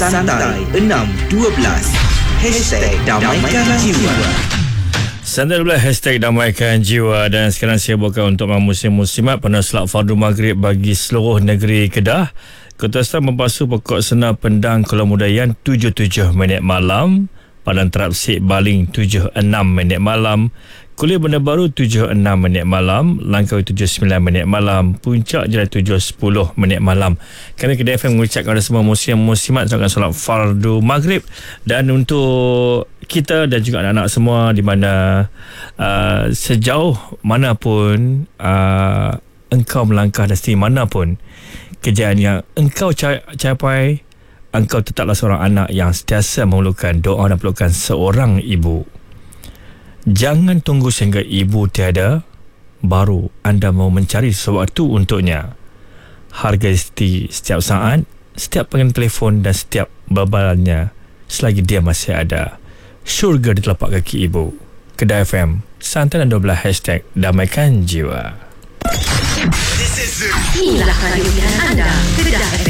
Santai 612 #Damaikan Jiwa. Santai 12 #Damaikan Jiwa. Dan sekarang saya bawakan untuk muslim-muslimat pada solat fardu maghrib bagi seluruh negeri Kedah. Ketua Staf membasuh pokok senar Pendang Kuala Mudayan 7.7 minit malam, Padang Terapsik Baling 7.6 minit malam, Kuliah Bandar Baru 7.6 minit malam, Langkawi 7.9 minit malam, Puncak Jaya 7.10 minit malam. Kami Kedah FM mengucapkan kepada semua muslim-muslimat akan solat fardu maghrib. Dan untuk kita dan juga anak-anak semua di mana sejauh manapun engkau melangkah dan setiap manapun kejayaan yang engkau capai, engkau tetaplah seorang anak yang sentiasa memerlukan doa dan perlukan seorang ibu. Jangan tunggu sehingga ibu tiada baru anda mau mencari sesuatu untuknya. Hargai setiap saat, setiap panggilan telefon dan setiap bebalnya selagi dia masih ada. Syurga di telapak kaki ibu. Kedah FM Santai 12 #Damaikan Jiwa. Inilah radio pilihan anda, Kedah FM.